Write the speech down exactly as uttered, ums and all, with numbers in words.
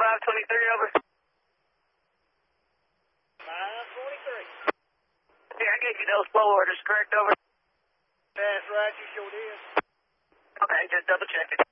five twenty-three, over. five twenty-three. Yeah, I gave you those flow orders, correct, over? That's right, you sure did. Okay, just double checking.